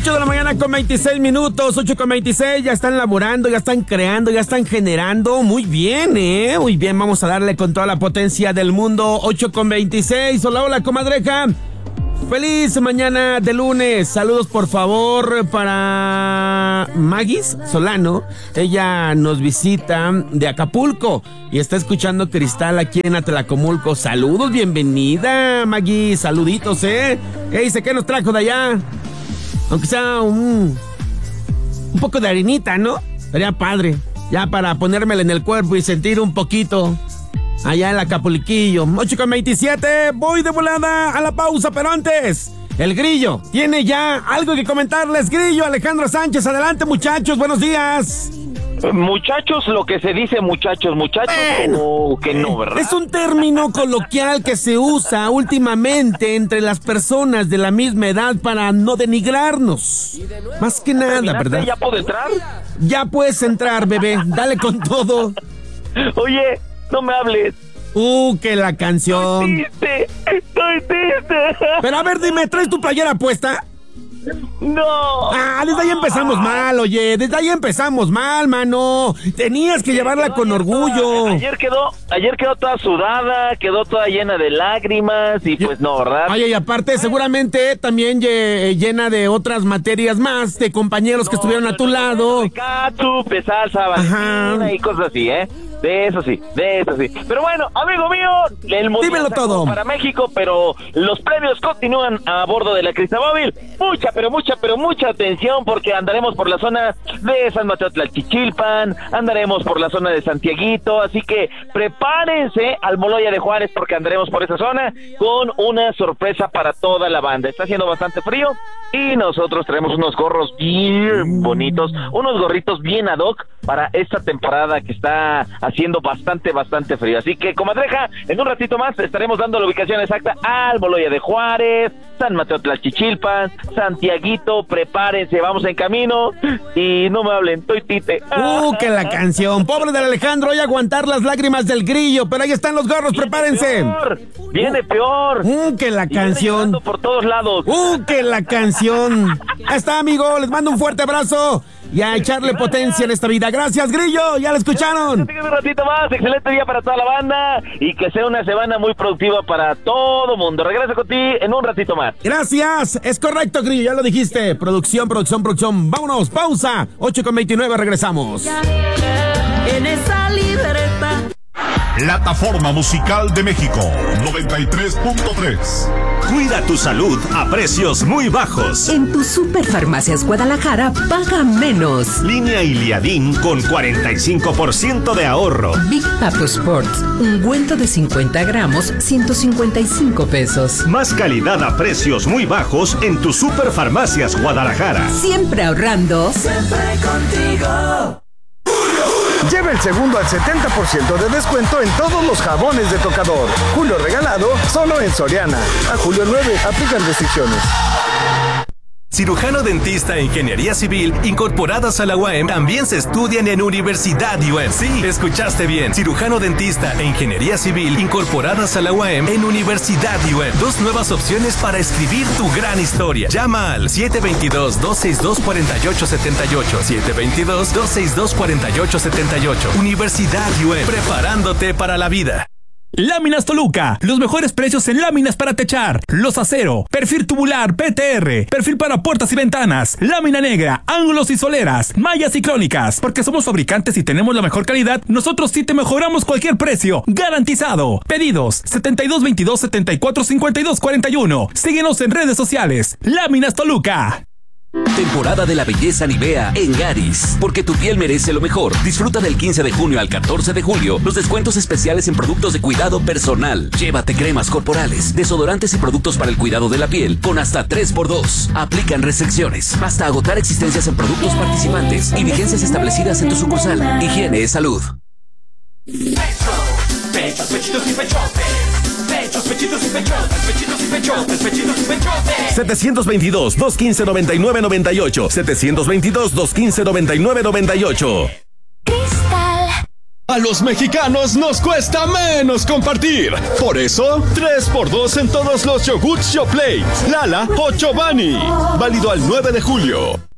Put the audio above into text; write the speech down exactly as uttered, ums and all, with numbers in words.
ocho de la mañana con veintiséis minutos, ocho con veintiséis, ya están laborando, ya están creando, ya están generando. Muy bien, ¿eh? Muy bien, vamos a darle con toda la potencia del mundo. ocho con veintiséis, hola, hola, comadreja. Feliz mañana de lunes. Saludos, por favor, para Magis Solano. Ella nos visita de Acapulco y está escuchando Cristal aquí en Atlacomulco. Saludos, bienvenida, Magis. Saluditos, ¿eh? Ey, dice, ¿qué nos trajo de allá? Aunque sea un, un poco de harinita, ¿no? Sería padre. Ya para ponérmela en el cuerpo y sentir un poquito allá en Acapulquillo. ocho con veintisiete, voy de volada a la pausa, pero antes, el Grillo tiene ya algo que comentarles. Grillo, Alejandro Sánchez, adelante, muchachos, buenos días. Muchachos, lo que se dice muchachos, muchachos, bueno, como que no, ¿verdad? Es un término coloquial que se usa últimamente entre las personas de la misma edad para no denigrarnos. Más que nada, ¿verdad? ¿Ya puedo entrar? Ya puedes entrar, bebé, dale con todo. Oye, no me hables. Uh, que la canción. Estoy triste, estoy triste. Pero a ver, dime, ¿traes tu playera puesta? No. Ah, desde ahí empezamos mal, oye, desde ahí empezamos mal, mano. Tenías que llevarla con orgullo. Toda, ayer quedó, ayer quedó toda sudada, quedó toda llena de lágrimas y pues no, ¿verdad? Oye, y aparte seguramente también llena de otras materias más, de compañeros no, que estuvieron a tu no, lado. Katsu, salsa, valentina y cosas así, ¿eh? De eso sí, de eso sí. Pero bueno, amigo mío, el mundial todo para México, pero los premios continúan a bordo de la Cristamóvil. Mucha, pero mucha, pero mucha atención, porque andaremos por la zona de San Mateo Tlalchichilpan, andaremos por la zona de Santiaguito, así que prepárense al Moloya de Juárez, porque andaremos por esa zona con una sorpresa para toda la banda. Está haciendo bastante frío y nosotros traemos unos gorros bien bonitos, unos gorritos bien ad hoc para esta temporada que está haciendo bastante, bastante frío. Así que, comadreja, en un ratito más estaremos dando la ubicación exacta al Moloya de Juárez, San Mateo Tlalchichilpan, Santiaguito. Prepárense, vamos en camino y no me hablen, estoy tite. Uh, que la canción, pobre del Alejandro, hay que aguantar las lágrimas del Grillo, pero ahí están los gorros, viene prepárense. Peor, viene peor. Uh, que la canción. Por todos lados. Uh, que la canción. Ahí está, amigo, les mando un fuerte abrazo y a echarle potencia en esta vida. Gracias, Grillo, ya lo escucharon. Un ratito más, excelente día para toda la banda y que sea una semana muy productiva para todo mundo. Regreso con ti en un ratito más. Gracias, es correcto, Grillo, ya lo dijiste. Producción, producción, producción. Vámonos, pausa. ocho con veintinueve, regresamos. En esa libreta. Plataforma Musical de México, noventa y tres punto tres. Cuida tu salud a precios muy bajos. En tu Superfarmacias Guadalajara, paga menos. Línea Iliadín con cuarenta y cinco por ciento de ahorro. Big Papo Sports, ungüento de cincuenta gramos, ciento cincuenta y cinco pesos. Más calidad a precios muy bajos en tu Superfarmacias Guadalajara. Siempre ahorrando. Siempre contigo. Lleva el segundo al setenta por ciento de descuento en todos los jabones de tocador. Julio regalado, solo en Soriana. A julio nueve, aplican restricciones. Cirujano dentista e ingeniería civil incorporadas a la U A M también se estudian en Universidad U A M. Sí, escuchaste bien. Cirujano dentista e ingeniería civil incorporadas a la U A M en Universidad U A M. Dos nuevas opciones para escribir tu gran historia. Llama al siete dos dos, dos seis dos, cuatro ocho siete ocho. siete dos dos, dos seis dos, cuatro ocho siete ocho. Universidad U A M, preparándote para la vida. Láminas Toluca, los mejores precios en láminas para techar, los acero, perfil tubular P T R, perfil para puertas y ventanas, lámina negra, ángulos y soleras, mallas y crónicas. Porque somos fabricantes y tenemos la mejor calidad, nosotros sí te mejoramos cualquier precio, garantizado. Pedidos setenta y dos veintidós, setenta y cuatro cincuenta y dos cuarenta y uno. Síguenos en redes sociales. Láminas Toluca. Temporada de la belleza Nivea en Garis, porque tu piel merece lo mejor. Disfruta del quince de junio al catorce de julio los descuentos especiales en productos de cuidado personal. Llévate cremas corporales, desodorantes y productos para el cuidado de la piel con hasta tres por dos. Aplican restricciones. Basta agotar existencias en productos participantes y vigencias establecidas en tu sucursal. Higiene es salud. Pechos, pechitos y pechotes. Pechos, pechitos y pechotes. Pechitos y pechotes. Pechitos y pechotes. setecientos veintidós, doscientos quince, noventa y nueve noventa y ocho. setecientos veintidós, doscientos quince, noventa y nueve noventa y ocho. Cristal. A los mexicanos nos cuesta menos compartir. Por eso, tres por dos en todos los yogurts Yoplait, Lala o Chobani. Válido al nueve de julio.